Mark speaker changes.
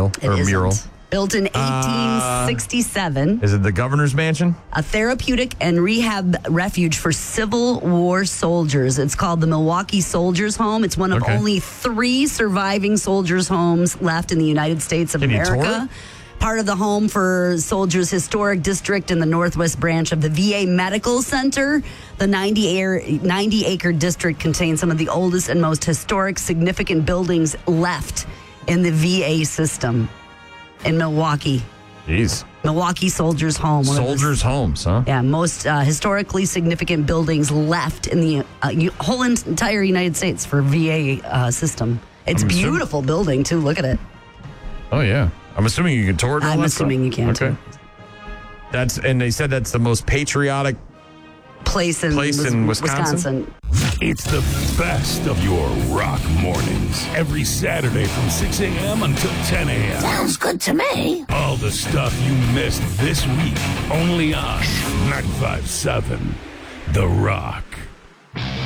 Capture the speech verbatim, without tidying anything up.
Speaker 1: memorial
Speaker 2: It
Speaker 1: or
Speaker 2: isn't.
Speaker 1: mural.
Speaker 2: Built in eighteen sixty-seven,
Speaker 1: Is it the governor's mansion?
Speaker 2: a therapeutic and rehab refuge for Civil War soldiers. It's called the Milwaukee Soldiers Home. It's one of
Speaker 1: Okay.
Speaker 2: only three surviving soldiers' homes left in the United States of
Speaker 1: Can you tour
Speaker 2: America. Part of the home for soldiers' historic district in the northwest branch of the V A Medical Center. The ninety acre district contains some of the oldest and most historic, significant buildings left in the V A system in Milwaukee.
Speaker 1: Jeez.
Speaker 2: Milwaukee Soldiers Home. one of the-
Speaker 1: Soldiers' homes, huh?
Speaker 2: yeah, most uh, historically significant buildings left in the uh, u- whole entire United States for V A uh, system. It's a
Speaker 1: I'm assuming-
Speaker 2: beautiful building, too. Look at it.
Speaker 1: Oh, yeah. I'm assuming you can tour it. and all
Speaker 2: I'm
Speaker 1: that
Speaker 2: assuming
Speaker 1: stuff?
Speaker 2: you can,
Speaker 1: Okay.
Speaker 2: too.
Speaker 1: That's and they said that's the most patriotic.
Speaker 2: Place in,
Speaker 1: Place in
Speaker 2: Wis-
Speaker 1: Wisconsin?
Speaker 3: It's the best of your rock mornings. Every Saturday from six a.m. until ten a.m.
Speaker 4: Sounds good to me.
Speaker 3: All the stuff you missed this week. Only on ninety-five point seven The Rock.